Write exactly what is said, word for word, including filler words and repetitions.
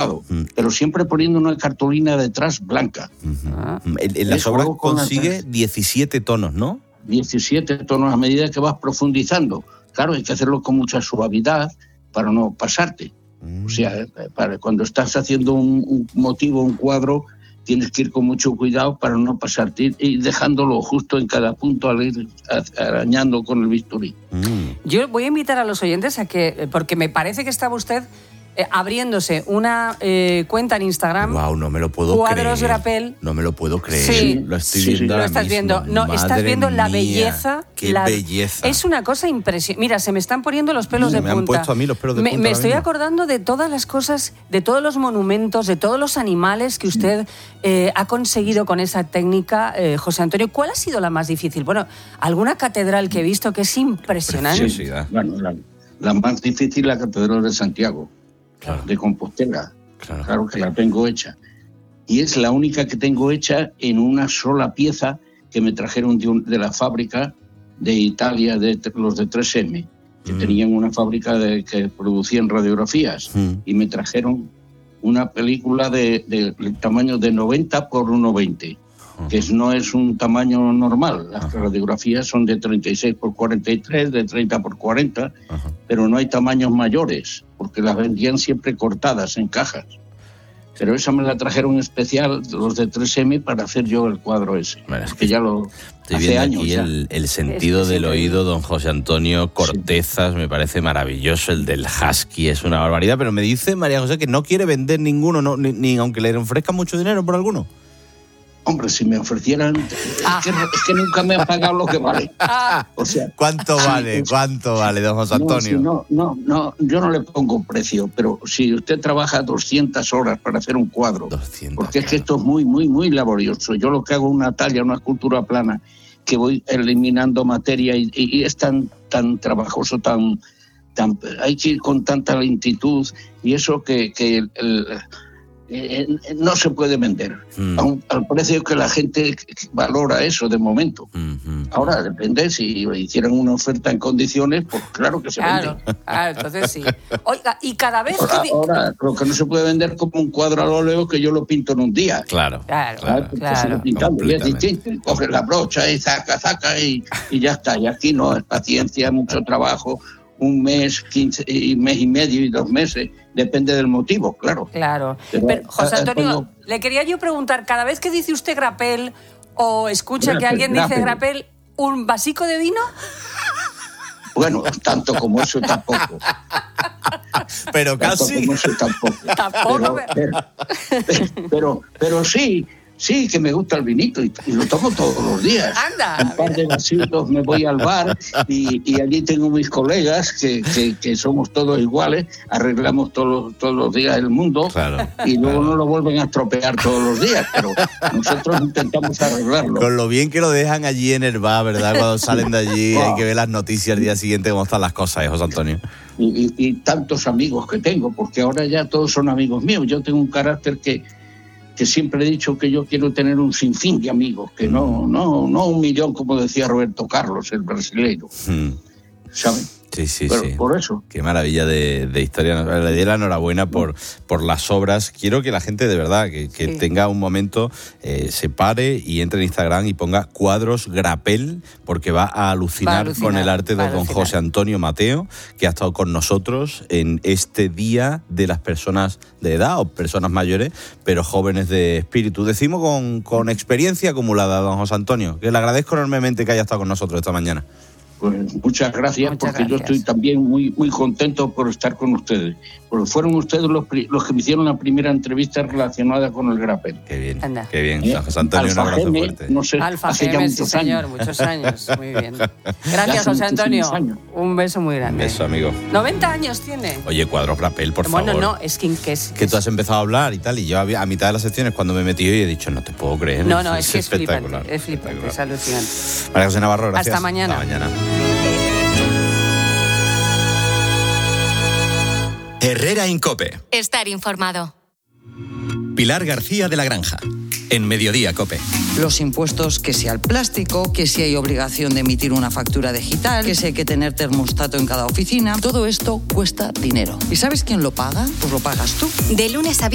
dibujado, mm. pero siempre poniendo una cartulina detrás blanca. Uh-huh. En, en las obras consigue diecisiete tonos, ¿no? diecisiete tonos a medida que vas profundizando. Claro, hay que hacerlo con mucha suavidad para no pasarte. Mm. O sea, para cuando estás haciendo un, un motivo, un cuadro, tienes que ir con mucho cuidado para no pasarte y dejándolo justo en cada punto al ir arañando con el bisturí. Mm. Yo voy a invitar a los oyentes a que, porque me parece que estaba usted eh, abriéndose una eh, cuenta en Instagram. Wow, no me lo puedo Cuadros creer. Grapel. No me lo puedo creer. Sí, lo estoy sí, viendo lo ahora estás mismo. viendo. No, Madre estás viendo la mía, belleza. Qué la... belleza. Es una cosa impresionante. Mira, se me están poniendo los pelos me de punta. Me han puesto a mí los pelos de me, punta. Me estoy mismo. acordando de todas las cosas, de todos los monumentos, de todos los animales que usted eh, ha conseguido con esa técnica, eh, José Antonio. ¿Cuál ha sido la más difícil? Bueno, alguna catedral que he visto que es impresionante. Sí, bueno, la, la más difícil, la Catedral de Santiago, claro. de Compostela. Claro. claro que la tengo hecha. Y es la única que tengo hecha en una sola pieza que me trajeron de, un, de la fábrica de Italia, de los de tres eme, que mm. tenían una fábrica de, que producían radiografías, mm. y me trajeron una película de, de, de tamaño de noventa por ciento veinte, uh-huh. que no es un tamaño normal. Las uh-huh. radiografías son de treinta y seis por cuarenta y tres, de treinta por cuarenta, uh-huh. pero no hay tamaños mayores, porque las vendían siempre cortadas en cajas. Pero esa me la trajeron especial los de tres eme para hacer yo el cuadro ese. Bueno, es que ya lo estoy hace viendo años aquí ya. El, el sentido es del oído, don José Antonio Cortezas, sí. me parece maravilloso. El del husky es una barbaridad, pero me dice María José que no quiere vender ninguno, no, ni, ni aunque le ofrezcan mucho dinero por alguno. Hombre, si me ofrecieran, ah. es, que, es que nunca me han pagado lo que vale. Ah. O sea, ¿Cuánto vale? Pues, ¿Cuánto vale, don José Antonio? No, si no, no, no, yo no le pongo precio, pero si usted trabaja doscientas horas para hacer un cuadro, doscientas, porque es que esto es muy, muy, muy laborioso. Yo lo que hago es una talla, una escultura plana, que voy eliminando materia y, y, y es tan, tan trabajoso, tan, tan, hay que ir con tanta lentitud y eso que, que el, el Eh, eh, no se puede vender mm. a un, al precio que la gente valora eso de momento. Mm-hmm. Ahora depende, si hicieran una oferta en condiciones, pues claro que se claro, vende. Claro, entonces sí. Oiga, y cada vez ahora, que... ahora lo que no se puede vender como un cuadro al óleo que yo lo pinto en un día. Claro, claro, claro. claro. Pintando, y es distinto, y coges la brocha y zaca, zaca y, y ya está. Y aquí no, es paciencia, mucho trabajo, un mes, quince, y mes y medio y dos meses, depende del motivo, claro. Claro. Pero, Pero José Antonio, pongo... le quería yo preguntar, cada vez que dice usted grapel o escucha grapel, que alguien grapel. dice grapel, ¿un vasico de vino? Bueno, tanto como eso tampoco. Pero tanto casi. Como eso tampoco. Tampoco. Pero, pero, pero, pero sí. Sí, que me gusta el vinito y, y lo tomo todos los días. Anda. Un par de vasitos, me voy al bar y, y allí tengo mis colegas que, que, que somos todos iguales, arreglamos todos, todos los días el mundo, claro, y luego claro. no lo vuelven a estropear todos los días, pero nosotros intentamos arreglarlo. Con lo bien que lo dejan allí en el bar, ¿verdad? Cuando salen de allí, wow. hay que ver las noticias el día siguiente, cómo están las cosas, ¿eh, José Antonio? Y, y, y tantos amigos que tengo, porque ahora ya todos son amigos míos. Yo tengo un carácter que que siempre he dicho que yo quiero tener un sinfín de amigos, que no, no, no un millón, como decía Roberto Carlos, el brasileño. Mm. ¿Saben? Sí, sí, Pero sí. Por eso. Qué maravilla de, de historia. Le doy la enhorabuena por, por las obras. Quiero que la gente, de verdad, que, que sí. tenga un momento, eh, se pare y entre en Instagram y ponga Cuadros Grapel, porque va a alucinar, va a alucinar con el arte de don José Antonio Mateo, que ha estado con nosotros en este Día de las Personas de Edad, o personas mayores, pero jóvenes de espíritu. Decimos con, con experiencia acumulada, don José Antonio, que le agradezco enormemente que haya estado con nosotros esta mañana. Pues muchas gracias, muchas porque gracias. Yo estoy también muy muy contento por estar con ustedes, porque fueron ustedes los, los que me hicieron la primera entrevista relacionada con el grapel. Qué bien, Anda. qué bien. ¿Eh? José Antonio, Alfa un abrazo Geme, fuerte. No sé, Alfa hace Geme, ya sí muchos señor, años. muchos años, muy bien. Gracias, José Antonio. Años. Un beso muy grande. Un beso, amigo. noventa años tiene. Oye, Cuadros Grapel, por bueno, favor. Bueno, no, es que, que es... Que tú has empezado a hablar y tal, y yo a mitad de las secciones, cuando me he metido, y he dicho, no te puedo creer. No, no, es, es que es espectacular. flipante, es flipante, es alucinante. María José Navarro, gracias. Hasta mañana. Hasta mañana. Herrera Incope. Estar informado. Pilar García de la Granja, en Mediodía Cope. Los impuestos, que si al plástico, que si hay obligación de emitir una factura digital, que si hay que tener termostato en cada oficina, todo esto cuesta dinero. ¿Y sabes quién lo paga? Pues lo pagas tú. De lunes a